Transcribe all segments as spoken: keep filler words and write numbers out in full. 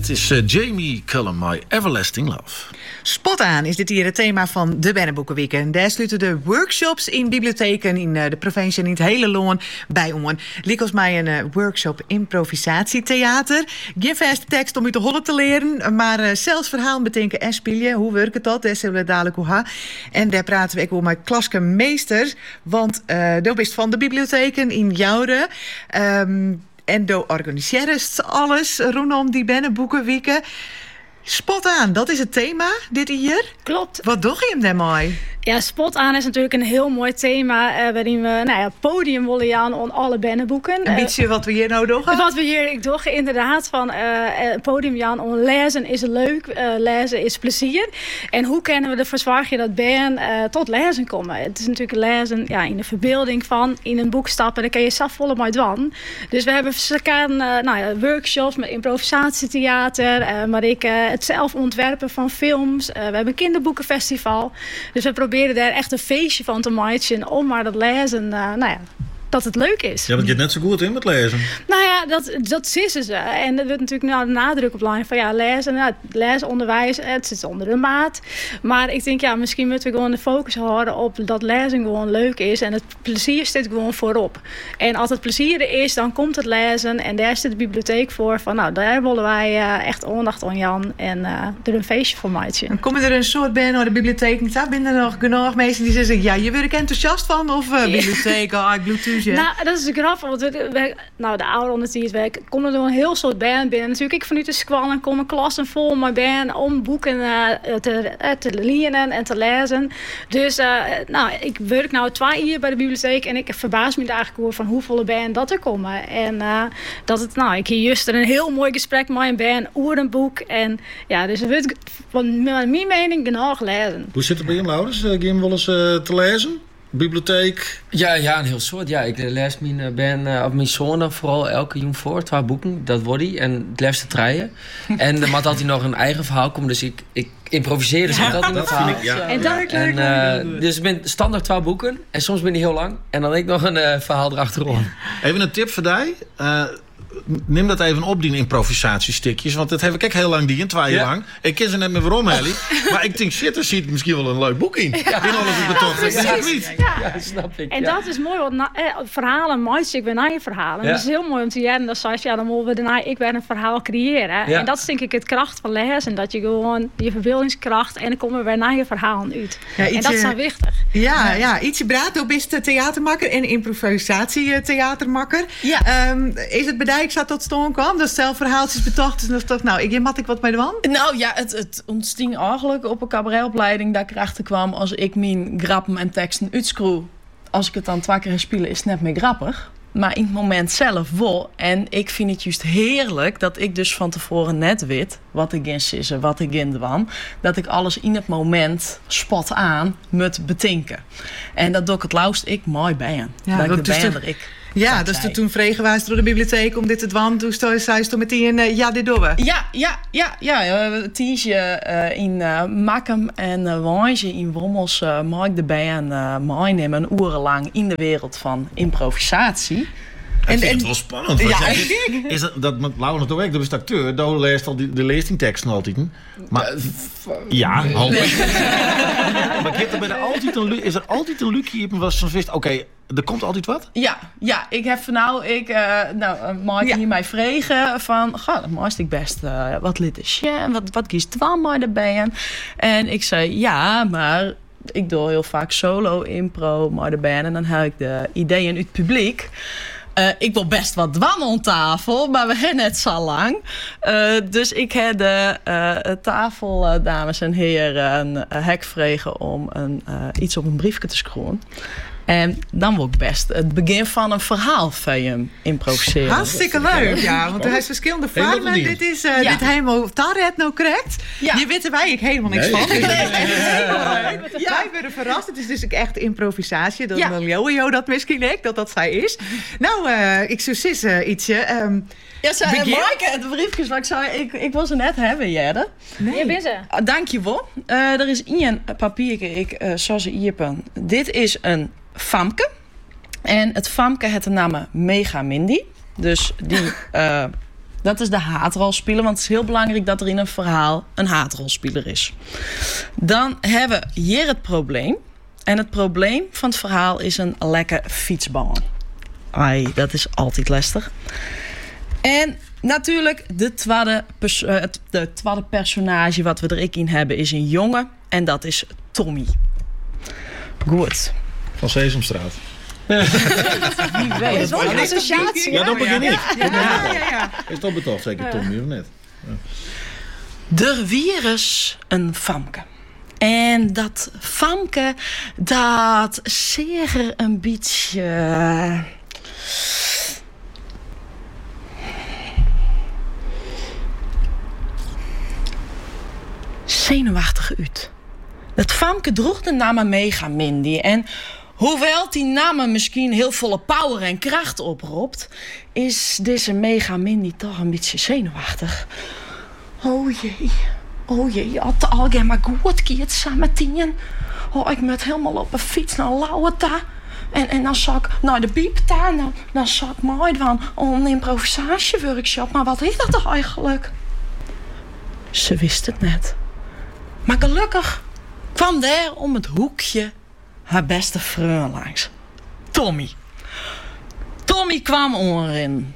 Dit is uh, Jamie Cullum, My Everlasting Love. Spot aan is dit hier het thema van de Bennenboekenweekend. Daar sluiten de workshops in bibliotheken in uh, de provincie en in het hele land bij om. Likos mij een uh, workshop improvisatietheater. Geen vaste tekst om u te hollen te leren, maar uh, zelfs verhaal bedenken en spelen. Hoe werkt dat? Dat zullen we dadelijk hoe ha. En daar praten we ook over met Klaske Meesters, want uh, dat is van de bibliotheken in Joure. Um, En do organiseren alles rondom die Bennenboekenweken. Spot aan, dat is het thema dit hier. Klopt. Wat doe je hem daarmee? Ja, Spot aan is natuurlijk een heel mooi thema. Uh, waarin we nou ja, podium willen aan on alle Bennenboeken. Een beetje uh, wat we hier nou doen? Wat we hier ik doe, inderdaad. Van uh, podium aan on lezen is leuk. Uh, lezen is plezier. En hoe kunnen we ervoor zorgen dat Ben uh, tot lezen komen? Het is natuurlijk lezen ja, in de verbeelding van. In een boek stappen, daar kan je zelf volle maar doen. Dus we hebben uh, nou ja, workshops met improvisatietheater. Uh, maar ik uh, het zelf ontwerpen van films. Uh, we hebben een kinderboekenfestival. Dus we proberen proberen daar echt een feestje van te maken om maar dat lezen, uh, nou ja, dat het leuk is. Ja, want je hebt net zo goed in met lezen. Nou ja, dat, dat zissen ze. En er wordt natuurlijk nou de nadruk op lijn van ja, lezen, nou, leesonderwijs, het zit onder de maat. Maar ik denk ja, misschien moeten we gewoon de focus houden op dat lezen gewoon leuk is en het plezier zit gewoon voorop. En als het plezier er is, dan komt het lezen en daar zit de bibliotheek voor van nou, daar willen wij uh, echt aandacht aan Jan en uh, er een feestje voor maken. En kom je er een soort bij naar de bibliotheek niet aan? Binnen nog genoeg mensen die zeggen ja, je wordt er enthousiast van of uh, bibliotheek, oh, ik bloed. Ja. Nou, dat is grappig, want we, we, nou, de oude ondertijdswerk komen er een heel soort band binnen. Natuurlijk, ik vanuit de squallen komen klassen vol met band om boeken uh, te, uh, te leren en te lezen. Dus uh, nou, ik werk nu twee jaar bij de bibliotheek en ik verbaas me eigenlijk over van hoeveel band dat er komen. En uh, dat het, nou, ik hier juist een heel mooi gesprek met een band over een boek. En ja, dus het wordt van mijn mening genoeg lezen. Hoe zit het bij je, Laurens? Uh, Ga je hem wel eens uh, te lezen? Bibliotheek? Ja, ja, een heel soort. Ja, ik lees mijn ben uh, op mijn zoon vooral elke jong voor. Twee boeken, dat wordt hij. En het liefste treien. En dan moet altijd nog een eigen verhaal komen. Dus ik, ik improviseer dus ja, altijd een verhaal. Ik, ja. En dat en, uh, dus ik ben standaard twee boeken. En soms ben die heel lang. En dan heb ik nog een uh, verhaal erachterom. Even een tip voor jou. Uh, Neem dat even op, die improvisatiestikjes. Want dat heb ik ook heel lang die in, twee jaar ja. lang. Ik ken ze net meer waarom, Ellie. Maar ik denk, shit, er zit misschien wel een leuk boek in. Ja. In alles ja, toch. Dat is niet. Ja. Ja, snap ik. En ja. dat is mooi, want na, eh, verhalen, mooiste, ik ben naar je verhalen. Ja. Dat is heel mooi om te jaren. Dat zei ja, dan moeten we daarna, ik ben een verhaal creëren. Ja. En dat is denk ik het kracht van lezen. Dat je gewoon je verbeeldingskracht en dan komen we weer naar je verhalen uit. Ja, ietsje, en dat is dan wichtig. Ja, ja. ja ietsje Brato is de theatermaker en improvisatietheatermaker. Ja. Um, is het bedrijf zat tot stoon kwam, dat zelf verhaaltjes betocht. Dus dat toch, nou, ik mat ik wat bij de wand. Nou ja, het, het ontsting eigenlijk op een cabaretopleiding dat ik erachter kwam als ik mijn grappen en teksten uitschroef. Als ik het dan twee keer spelen, is het net meer grappig. Maar in het moment zelf wel. En ik vind het juist heerlijk dat ik dus van tevoren net weet wat ik in sissen, wat ik in dwan. Dat ik alles in het moment spot aan moet betinken. En dat doe ik het lauwst ik mooi bij. Ja, dat ik de bander ik. Ja, dus toen vregen wij door de bibliotheek om dit te doen. Toen zei ze meteen, uh, ja, dit doen we. Ja, ja, ja, ja. Uh, Tiesje uh, in uh, Makkum en uh, Wansje in Wommels uh, mag ik de band uh, meenemen urenlang in de wereld van improvisatie. Ik vind en, het wel spannend. Ja. Jij, is dat, dat met Laurens de Week, dat is de acteur, daar leest al die, de leestingteksten altijd. Maar ja, half. Maar er bij de altijd een, is er altijd een lucie in was van wist, oké, okay, er komt altijd wat? Ja, ja, ik heb van nou, ik, uh, nou, mag ja. hier mij vregen van, goh, dan moest ik best uh, wat liedjes, wat, wat kiest twaalf maar erbij. En ik zei, ja, maar ik doe heel vaak solo impro, maar de band en dan heb ik de ideeën uit het publiek. Uh, ik wil best wat dwan aan tafel, maar we hebben net zo lang. Uh, dus ik heb de uh, tafel, uh, dames en heren, een uh, hek vregen om een, uh, iets op een briefje te schroeven. En dan wil ik best het begin van een verhaal van je improviseren. Hartstikke leuk, ja. Want er is verschillende vormen. Dit is uh, ja. dit helemaal Tarret nou correct. Ja. Hier weten wij ik helemaal niks nee. van. Dus nee. Ja. Wij werden verrast. Het is dus ook echt improvisatie. Dat ja. Jojo dat misschien ik, dat dat zij is. Nou, uh, ik zou sis uh, ietsje. Um, ja, zei Maaike, de briefjes wat ik zei, ik, ik wil ze net hebben, Jerde. Nee. Je bent ze. Uh, Dank je wel. Uh, er is één papiertje, ik uh, zal ze iepen. Dit is een famke. En het famke heeft de naam Mega Mindy. Dus die uh, Dat is de haatrolspeler, want het is heel belangrijk dat er in een verhaal een haatrolspeler is. Dan hebben we hier het probleem. En het probleem van het verhaal is een lekker fietsbaan. Ai, dat is altijd lastig. En natuurlijk, de tweede, pers- het de tweede personage wat we er ik in hebben is een jongen. En dat is Tommy. Goed. Van Sesamstraat. Wie weet. Dat is wel een associatie. Ja, dat begin ik. Ja, ja, ja. Is dat betocht, zeker Tommy of net? Er virus een famke. En dat famke, dat zeer een beetje... zenuwachtig uit. Dat famke droeg de naam Megamindy. En hoewel die naam misschien heel volle power en kracht oproept, is deze Megamindy toch een beetje zenuwachtig. Oh jee, oh jee, had de algemeen maar goed keert samen tien. Oh, ik moet helemaal op een fiets naar Lauweta. En, en dan zag ik naar de piep daar. Dan, dan zag ik mooi van een improvisatieworkshop. Maar wat is dat eigenlijk? Ze wist het net. Maar gelukkig kwam daar om het hoekje haar beste vriend langs. Tommy. Tommy kwam onderin.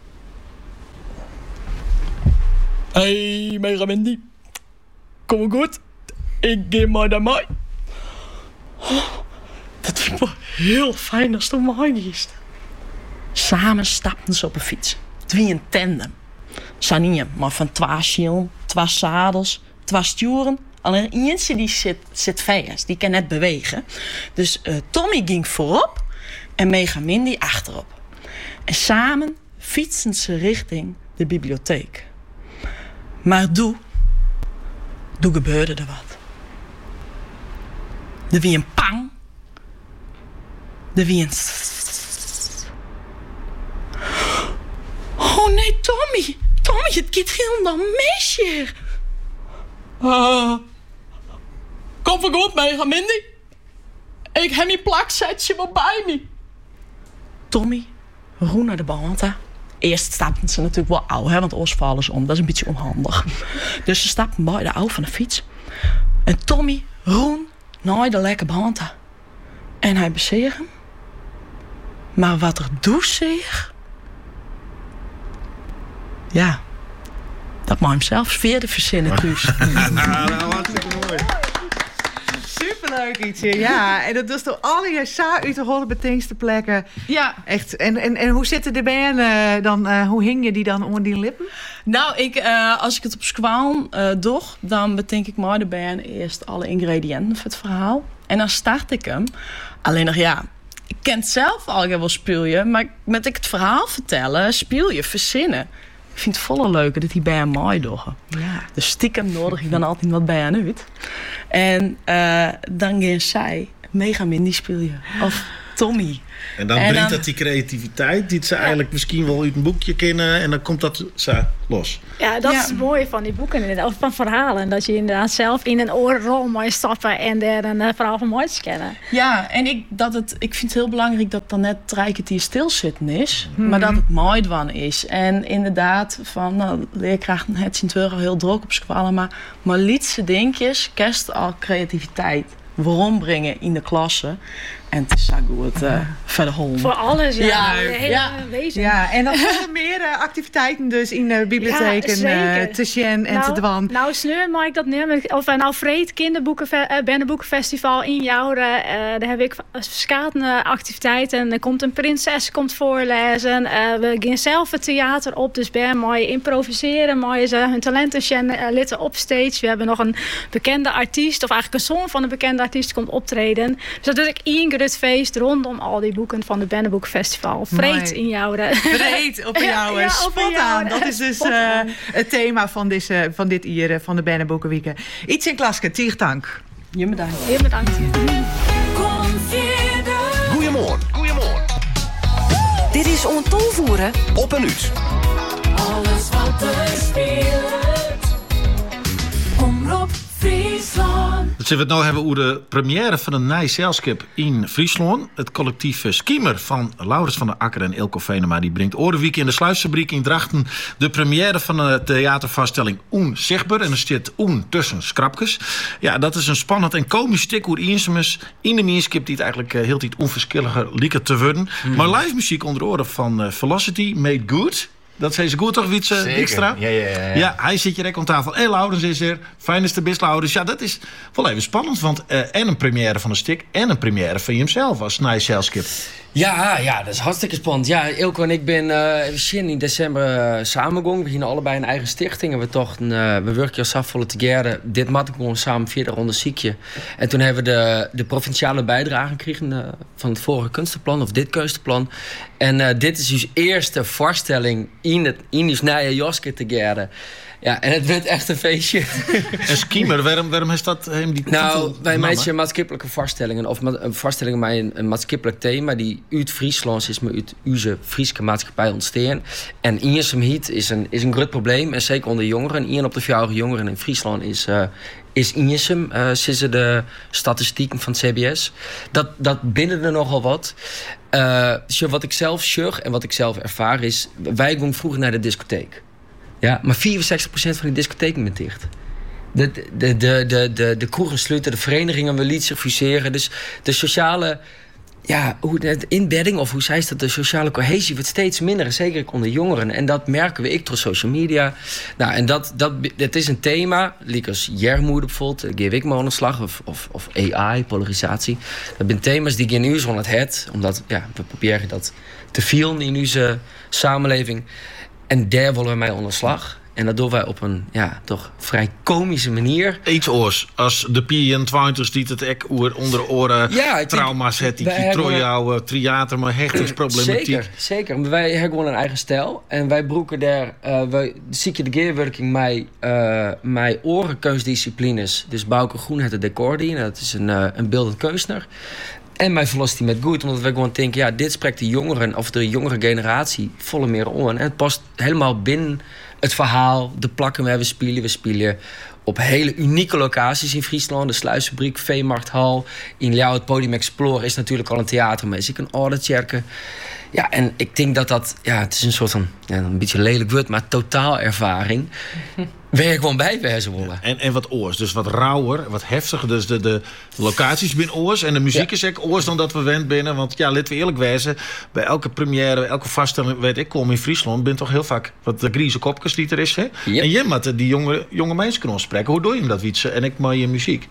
Hey, Megamindy. Kom goed. Ik geef maar naar mij. Oh, dat vind ik wel heel fijn als het om mij is. Samen stapten ze op een fiets. Twee een tandem. Sanien, maar van twee schielen, twee zadels, twee sturen. Alleen eentje die zit, zit vast, die kan net bewegen. Dus uh, Tommy ging voorop en Megamindy achterop. En samen fietsen ze richting de bibliotheek. Maar doe, doe gebeurde er wat. Er wie een pang. Er wie een... Oh nee, Tommy. Tommy, het gaat helemaal mis hier. Uh, kom voor goed, Megamindy. Ik heb mijn plaksetje wel bij me. Tommy, roe naar de band. Eerst stapten ze natuurlijk wel ouw, hè, want oors vallen ze om. Dat is een beetje onhandig. Dus ze stapten bij de ouw van de fiets. En Tommy roen naar de lekke band. En hij bezeeg hem. Maar wat er doet zich... Ja, dat mag hem zelfs verder verzinnen thuis. Nou, hartstikke mooi. Superleuk ietsje, ja. En dat is toch al je sa uit de holle betingste plekken. Ja. Echt. En, en, en hoe zitten de band uh, dan? Uh, hoe hing je die dan onder die lippen? Nou, ik, uh, als ik het op squaan uh, doe, dan bedenk ik maar de band eerst alle ingrediënten voor het verhaal. En dan start ik hem. Alleen nog, ja, ik ken het zelf al wel spelen, maar met ik het verhaal vertellen, speel je verzinnen. Ik vind het volle leuker dat die bij een mooi doen. Ja. Dus stiekem nodig ik dan altijd wat bij aan uit. En uh, dan gaan zij Megamindy speel je. Of Tommy. En dan en brengt dan, dat die creativiteit die ze eigenlijk misschien wel uit een boekje kennen en dan komt dat zo los. Ja, dat Ja. is het mooie van die boeken inderdaad, of van verhalen. Dat je inderdaad zelf in een oorrol mooi stappen en daar een uh, verhaal van mooi kennen. Ja, en ik, dat het, ik vind het heel belangrijk dat dan net die stilzitten is. Mm-hmm. Maar dat het mooi van is. En inderdaad, van nou, leerkrachten het zien terug al heel druk op school. Maar, maar lietse dingetjes, kerst al creativiteit. Waarom brengen in de klasse. En het is zo goed uh, verder hol. Voor alles, ja. Ja, de hele ja. wezen. Ja, en dan zijn er meer uh, activiteiten dus in de bibliotheken Ja, uh, te zien en nou, te dwan. Nou, sneur mag ik dat nemen. Of uh, nou, Vreed Kinderboeken, uh, Bennenboekenfestival in Joure. Uh, daar heb ik verschillende activiteiten. Er komt een prinses komt voorlezen. Uh, we gaan zelf het theater op. Dus ben mooi improviseren. Mooi ze hun talenten zien, uh, litten op stage. We hebben nog een bekende artiest, of eigenlijk een zoon van een bekende artiest, komt optreden. Dus dat is ik één groot feest rondom al die boeken van de Bennenboekenfestival. Vreed in Joure. Vreed op jou, Ja, spot op jou. aan. Dat is dus uh, het thema van, deze, van dit hier, van de Bennenboekenweken. Iets in Klaske, Tiertank. Je bedankt. Heel bedankt. Goedemorgen. Goedemorgen. Dit is On Toevoeren op een uur. Alles wat er speelt. Omroep Friesland. Dat zullen we het nou hebben over de première van een nieuw zeilschip in Friesland. Het collectief Schiemer van Laurens van der Akker en Ilko Venema die brengt Orenwiek in de Sluisfabriek in Drachten de première van de theatervaststelling Onzichtbaar. En er zit On tussen schrapjes. Ja, dat is een spannend en komisch stuk hoe Insemus in de meerskip die het eigenlijk uh, heel iets onverschilliger lieken te worden. Mm. Maar live muziek onder oren van uh, Velocity Made Good. Dat zijn ze goed toch, Wietse Dijkstra? Ja, ja, ja, ja. Ja, hij zit hier direct aan tafel. En Laurens is er. Fijn is de best, Laurens. Ja, dat is wel even spannend. Want uh, en een première van een stuk en een première van hemzelf als Nice Zeilskip. Ja, ja, dat is hartstikke spannend. Ja, Ilko en ik ben uh, in december uh, samengegaan. We beginnen allebei een eigen stichting. En we dachten, uh, we werken als afvallen together. Dit matten gewoon samen verder onder ziekje. En toen hebben we de, de provinciale bijdrage gekregen uh, van het vorige kunstenplan, of dit kunstenplan. En uh, dit is dus eerste voorstelling in het in die nieuwe Joske together. Ja, en het werd echt een feestje. En Schiemer, waarom, waarom is dat hem die Nou, wij maken maatschappelijke vaststellingen. Of ma- vaststellingen met een, een maatschappelijk thema die uit Friesland is, maar uit onze Frieske maatschappij ontstaan. En eenzaamheid is een, is een groot probleem. En zeker onder jongeren. Eén op de vier jongeren in Friesland is, uh, is eenzaam. Uh, sinds de statistieken van het C B S. Dat, dat binnen er nogal wat. Uh, wat ik zelf zag en wat ik zelf ervaar is, wij gingen vroeger naar de discotheek. Ja, maar vierenzestig procent van die discotheken zijn dicht. De, de, de, de, de, de kroegen sluiten, de verenigingen willen zich fuseren. Dus de sociale ja, hoe de inbedding, of hoe zei ze dat, de sociale cohesie wordt steeds minder. Zeker onder jongeren. En dat merken we ik door social media. Nou, en dat, dat, dat is een thema. Liek als Jermoede bijvoorbeeld, geef ik me aan de slag. Of, of, of A I, polarisatie. Dat zijn thema's die gaan nu zo aan het het. Omdat ja, we proberen dat te vielen in onze samenleving. En daar willen we mee aan de slag. En dat doen wij op een ja, toch vrij komische manier. Iets oors. Als de P eenentwintig's die het ek onder oren ja, trauma's het. Die trojouw, triater, maar hechtingsproblematiek. Zeker, zeker. Maar wij hebben gewoon een eigen stijl. En wij broeken daar, uh, wij ziek je de gearworking met, uh, met orenkunstdisciplines. Dus Bouke Groen het de decordie. Dat is een, uh, een beeldend kunstenaar. En mij verlost die met goed, omdat we gewoon denken, ja, dit spreekt de jongeren of de jongere generatie volle meer aan. En het past helemaal binnen het verhaal, de plakken waar we spelen. We spelen op hele unieke locaties in Friesland. De Sluisfabriek, Veemarkthal. In Ljouw, het Podium Explorer is natuurlijk al een theater, maar is ik een Ordertjerke. Ja, en ik denk dat dat, ja, het is een soort van, ja, een beetje lelijk woord, maar totaalervaring. Waar je gewoon bij wezen willen. En, en wat oors, dus wat rauwer, wat heftiger. Dus de, de locaties binnen oors en de muziek ja. is ook oors dan dat we wend binnen. Want ja, laten we eerlijk wezen, bij elke première, bij elke vaststelling, weet ik, kom in Friesland, ben toch heel vaak wat de grieze kopjes die er is. Hè? Yep. En je moet die jonge, jonge mensen kunnen spreken. Hoe doe je hem dat, Wietse? En ik maar je muziek.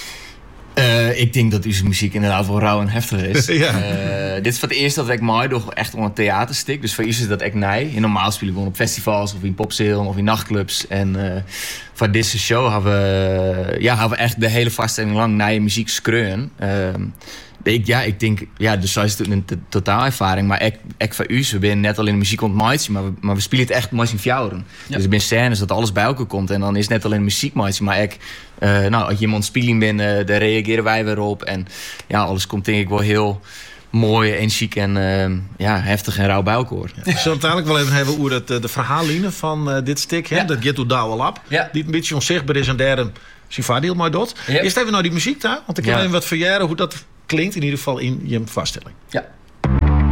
Uh, ik denk dat uw muziek inderdaad wel rauw en heftig is. ja. uh, dit is voor het eerst dat ik mij door echt onder een theaterstik. Dus voor iets is dat ik nee. En normaal speel ik gewoon op festivals of in popzalen of in nachtclubs. En uh, voor deze show hebben we, ja, hebben we echt de hele vaststelling lang naar je muziek screuen. Uh, ik, ja, ik denk, ja, dus zo is het een totaalervaring. Maar ik, ik voor u, we zijn net al in de muziek ontmaatje, maar we, maar we spelen het echt maar in fjouwen. Ja. Dus er zijn scènes dat alles bij elkaar komt. En dan is het net alleen muziek maatje, maar ik, uh, nou, als je iemand speling bent, uh, daar reageren wij weer op. En ja, alles komt denk ik wel heel mooi en chic en uh, ja, heftig en rauw bij elkaar. Ja. We zullen het eigenlijk wel even hebben over het, de verhaallijnen van uh, dit stuk. Hè? Ja. Dat Get to Douwe Lab. Ja. Die een beetje onzichtbaar is en derde Sivadil maar dat. Ja. Eerst even naar die muziek daar, want ik wil ja. even wat verjaren hoe dat klinkt in ieder geval in je vaststelling. Ja.